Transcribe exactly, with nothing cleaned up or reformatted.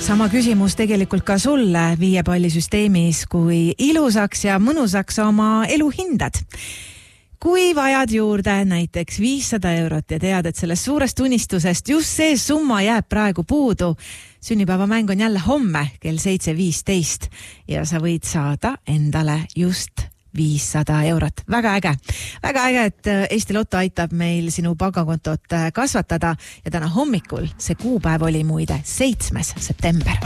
Sama küsimus tegelikult ka sulle viiepallisüsteemis, kui ilusaks ja mõnusaks oma elu hindad. Kui vajad juurde näiteks viissada eurot ja tead, et sellest suurest unistusest just see summa jääb praegu puudu, sünnipäevamäng on jälle homme kell seitse viisteist ja sa võid saada endale just viissada eurot. Väga äge. Väga äge, et Eesti Lotto aitab meil sinu pangakontot kasvatada ja täna hommikul see kuupäev oli muide seitsmes september.